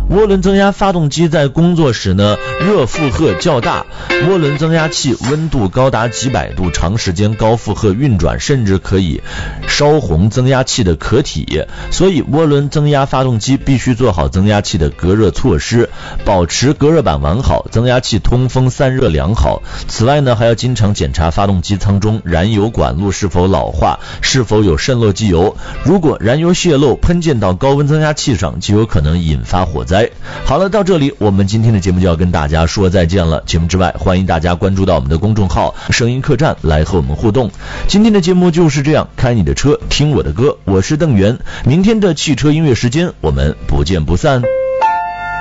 涡轮增压发动机在工作时呢，热负荷较大，涡轮增压器温度高达几百度，长时间高负荷运转甚至可以烧红增压器的壳体，所以涡轮增压发动机必须做好增压器的隔热措施，保持隔热板完好，增压器通风散热良好。此外呢，还要经常检查发动机舱中燃油管路是否老化，是否有渗漏机油，如果燃油泄漏喷溅到高温增压器上，就有可能引发火灾。好了，到这里我们今天的节目就要跟大家说再见了。节目之外，欢迎大家关注到我们的公众号声音客栈来和我们互动。今天的节目就是这样，开你的车听我的歌，我是邓源，明天的汽车音乐时间我们不见不散。